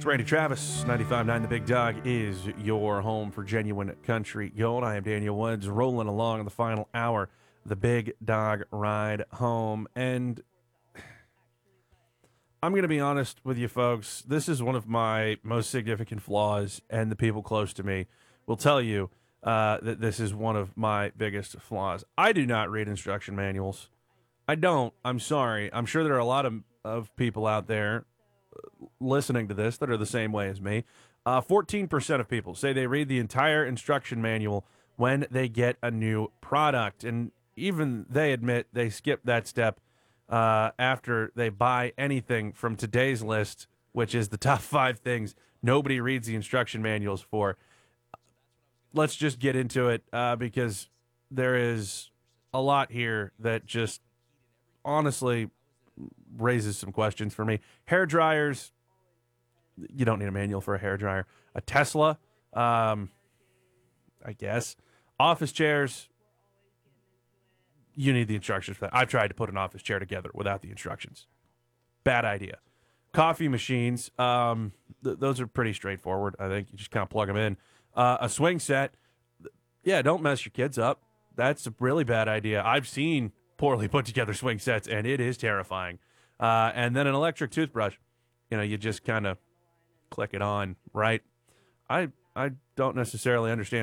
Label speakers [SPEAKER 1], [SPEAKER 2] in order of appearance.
[SPEAKER 1] It's Randy Travis, 95.9 The Big Dog is your home for genuine country gold. I am Daniel Woods, rolling along in the final hour, The Big Dog Ride Home. And I'm going to be honest with you folks, this is one of my most significant flaws, and the people close to me will tell you that this is one of my biggest flaws. I do not read instruction manuals. I don't. I'm sorry. I'm sure there are a lot of people out there listening to this that are the same way as me. 14% of people say they read the entire instruction manual when they get a new product. And even they admit they skip that step after they buy anything from today's list, which is the top 5 things nobody reads the instruction manuals for. Let's just get into it because there is a lot here that just honestly raises some questions for me. Hair dryers, you don't need a manual for a hair dryer. A Tesla, I guess. Office chairs, you need the instructions for that. I've tried to put an office chair together without the instructions. Bad idea. Coffee machines, those are pretty straightforward. I think you just kind of plug them in. A swing set, yeah, don't mess your kids up. That's a really bad idea. I've seen poorly put together swing sets, and it is terrifying. And then an electric toothbrush. You know, you just kind of click it on, right? I don't necessarily understand